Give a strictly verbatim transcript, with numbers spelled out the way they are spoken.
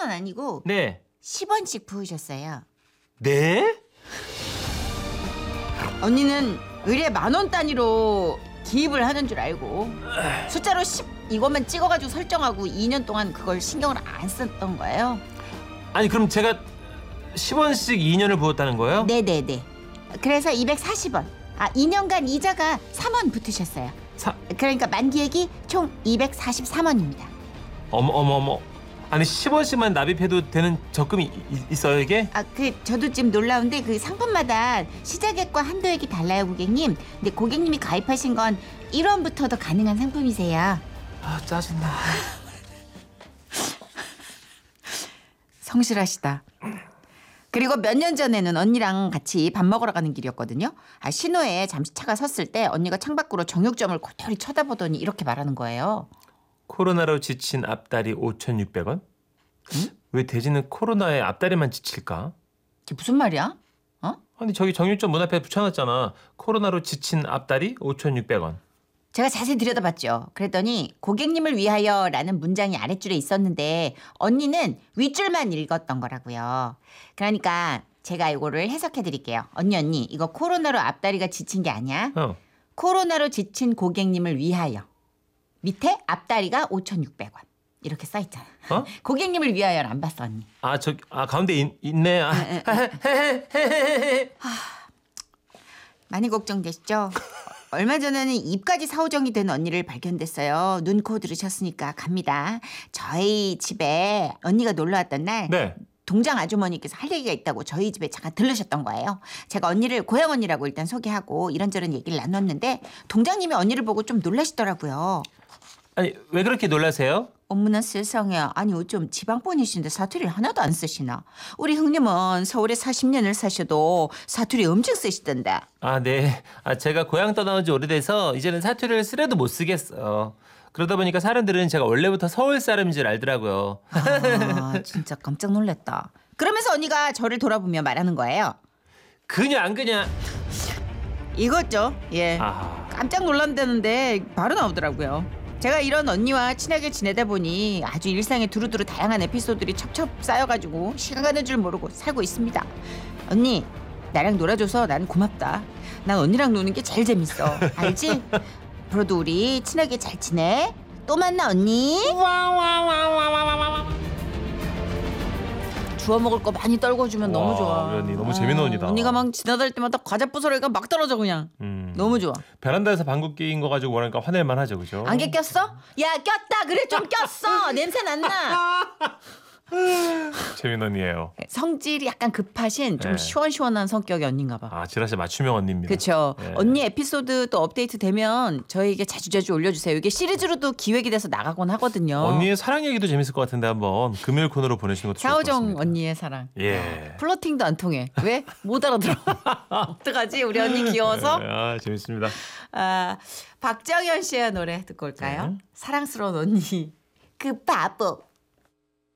원 아니고 네. 십 원씩 부으셨어요. 네? 언니는 의뢰 만 원 단위로 기입을 하는 줄 알고 숫자로 십 이것만 찍어가지고 설정하고 이 년 동안 그걸 신경을 안 썼던 거예요. 아니 그럼 제가 십 원씩 이 년을 부었다는 거예요? 네네네. 그래서 이백사십 원. 아, 이 년간 이자가 삼 원 붙으셨어요. 사... 그러니까 만기액이 총 이백사십삼 원입니다. 어머 어머 어머. 아니 십 원씩만 납입해도 되는 적금이 이, 있어요 이게? 아, 그 저도 좀 놀라운데 그 상품마다 시작액과 한도액이 달라요, 고객님. 근데 고객님이 가입하신 건 일 원부터도 가능한 상품이세요. 아 짜증나. 성실하시다. 그리고 몇 년 전에는 언니랑 같이 밥 먹으러 가는 길이었거든요. 아, 신호에 잠시 차가 섰을 때 언니가 창밖으로 정육점을 고토리 쳐다보더니 이렇게 말하는 거예요. 코로나로 지친 앞다리 오천육백 원? 응? 왜 돼지는 코로나에 앞다리만 지칠까? 그게 무슨 말이야? 어? 아니 저기 정육점 문 앞에 붙여놨잖아. 코로나로 지친 앞다리 오천육백 원. 제가 자세히 들여다봤죠. 그랬더니 고객님을 위하여라는 문장이 아랫줄에 있었는데 언니는 윗줄만 읽었던 거라고요. 그러니까 제가 이거를 해석해 드릴게요. 언니 언니 이거 코로나로 앞다리가 지친 게 아니야. 어. 코로나로 지친 고객님을 위하여. 밑에 앞다리가 오천육백 원. 이렇게 써 있잖아. 어? 고객님을 위하여는 안 봤어 언니. 아, 저, 아 가운데 있, 있네. 아, 많이 걱정되시죠? 얼마 전에는 입까지 사오정이 된 언니를 발견됐어요. 눈, 코 들으셨으니까 갑니다. 저희 집에 언니가 놀러 왔던 날 네. 동장 아주머니께서 할 얘기가 있다고 저희 집에 잠깐 들르셨던 거예요. 제가 언니를 고향 언니라고 일단 소개하고 이런저런 얘기를 나눴는데 동장님이 언니를 보고 좀 놀라시더라고요. 아니 왜 그렇게 놀라세요? 어머나 세상에. 아니 어쩜 지방분이신데 사투리를 하나도 안 쓰시나. 우리 형님은 서울에 사십 년을 사셔도 사투리 엄청 쓰시던데. 아, 네. 아, 제가 고향 떠나온 지 오래돼서 이제는 사투리를 쓰려도 못 쓰겠어요. 그러다 보니까 사람들은 제가 원래부터 서울 사람인 줄 알더라고요. 아 진짜 깜짝 놀랐다. 그러면서 언니가 저를 돌아보며 말하는 거예요. 그냐 안 그냐. 이거죠. 예. 아, 깜짝 놀란다는데 바로 나오더라고요. 제가 이런 언니와 친하게 지내다 보니 아주 일상에 두루두루 다양한 에피소드들이 첩첩 쌓여가지고 시간 가는 줄 모르고 살고 있습니다. 언니 나랑 놀아줘서 난 고맙다. 난 언니랑 노는 게 제일 재밌어. 알지? 앞으로도 우리 친하게 잘 지내. 또 만나 언니. 주워 먹을 거 많이 떨궈주면 와, 너무 좋아. 우리 언니 너무 재밌는 언니다. 언니가 막 지나다닐 때마다 과자 부스러기가 막 떨어져 그냥. 음. 너무 좋아. 베란다에서 방귀 낀 거 가지고 뭐랄까 화낼만 하죠, 그죠? 안개 꼈어? 야 꼈다. 그래 좀 꼈어. 냄새 났나? 재밌는 언니예요. 성질이 약간 급하신 좀 네. 시원시원한 성격의 언니인가 봐. 아, 지라시 맞춤형 언니입니다. 그렇죠. 네. 언니 에피소드 또 업데이트 되면 저희에게 자주자주 올려주세요. 이게 시리즈로도 기획이 돼서 나가곤 하거든요. 언니의 사랑 얘기도 재밌을 것 같은데 한번 금요일 코너로 보내주시는 것도 좋을 것 샤오정 같습니다. 언니의 사랑. 예. 플러팅도 안 통해. 왜? 못 알아들어. 어떡하지? 우리 언니 귀여워서. 아, 재밌습니다. 아, 박정현 씨의 노래 듣고 올까요? 네. 사랑스러운 언니. 그 바보.